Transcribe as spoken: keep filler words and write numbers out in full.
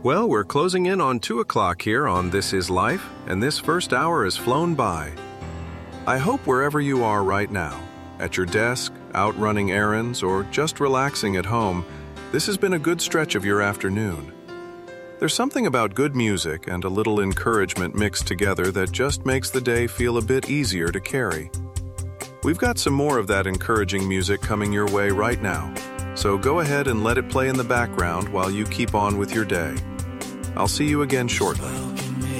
Well, we're closing in on two o'clock here on This Is Life, and this first hour has flown by. I hope wherever you are right now, at your desk, out running errands, or just relaxing at home, this has been a good stretch of your afternoon. There's something about good music and a little encouragement mixed together that just makes the day feel a bit easier to carry. We've got some more of that encouraging music coming your way right now, so go ahead and let it play in the background while you keep on with your day. I'll see you again shortly.